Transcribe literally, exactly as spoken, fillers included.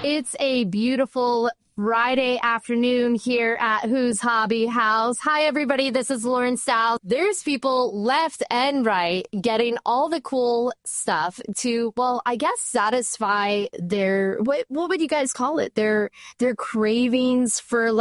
It's a beautiful Friday afternoon here at Who's Hobby House. Hi, everybody. This is Lauren Style. There's people left and right getting all the cool stuff to, well, I guess satisfy their, what, what would you guys call it? Their, their cravings for